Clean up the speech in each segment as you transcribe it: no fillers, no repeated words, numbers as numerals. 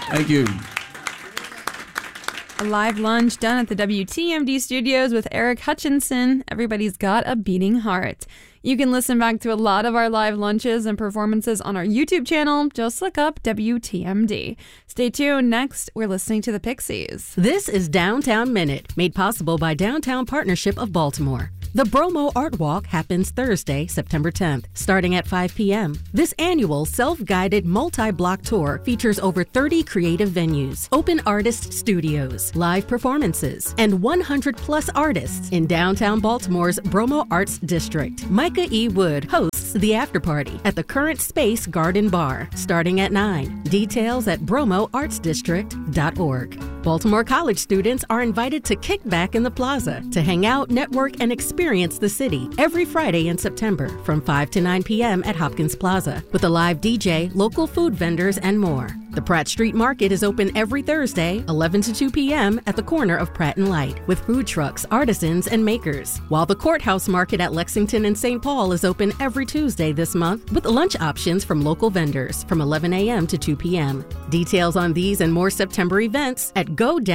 Thank you. A live lunch done at the WTMD studios with Eric Hutchinson. Everybody's got a beating heart. You can listen back to a lot of our live lunches and performances on our YouTube channel. Just look up WTMD. Stay tuned. Next, we're listening to the Pixies. This is Downtown Minute, made possible by Downtown Partnership of Baltimore. The Bromo Art Walk happens Thursday, September 10th, starting at 5 p.m. This annual self-guided multi-block tour features over 30 creative venues, open artist studios, live performances, and 100-plus artists in downtown Baltimore's Bromo Arts District. Micah E. Wood hosts the afterparty at the Current Space Garden Bar, starting at 9. Details at bromoartsdistrict.org. Baltimore College students are invited to kick back in the plaza to hang out, network, and experience the city every Friday in September from 5 to 9 p.m. at Hopkins Plaza with a live DJ, local food vendors, and more. The Pratt Street Market is open every Thursday, 11 to 2 p.m. at the corner of Pratt and Light with food trucks, artisans, and makers. While the Courthouse Market at Lexington and St. Paul is open every Tuesday this month with lunch options from local vendors from 11 a.m. to 2 p.m. Details on these and more September events at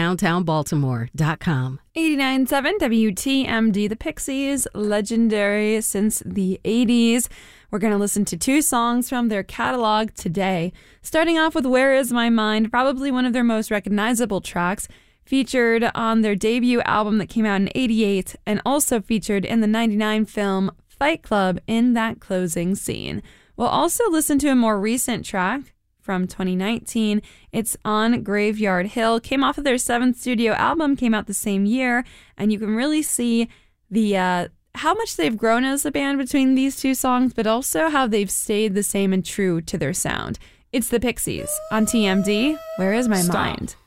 GoDowntownBaltimore.com. 89.7 WTMD, the Pixies, legendary since the 80s. We're going to listen to 2 songs from their catalog today. Starting off with Where Is My Mind, probably one of their most recognizable tracks, featured on their debut album that came out in 88 and also featured in the 99 film Fight Club in that closing scene. We'll also listen to a more recent track from 2019. It's On Graveyard Hill. Came off of their 7th studio album, came out the same year, and you can really see the how much they've grown as a band between these 2 songs, but also how they've stayed the same and true to their sound. It's the Pixies on TMD. Where is my mind?